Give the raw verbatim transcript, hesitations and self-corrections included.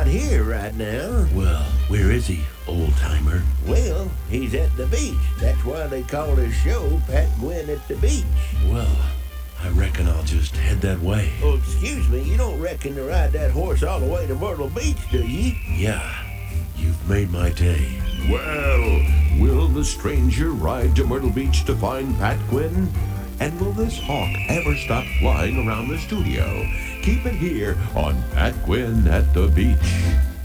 not here right now. Well, where is he, old-timer? Well, he's at the beach. That's why they call his show Pat Gwin at the Beach. Well, I reckon I'll just head that way. Oh, excuse me, you don't reckon to ride that horse all the way to Myrtle Beach, do you? Yeah, you've made my day. Well, will the stranger ride to Myrtle Beach to find Pat Gwin? And will this hawk ever stop flying around the studio? Keep it here on Pat Gwin at the Beach.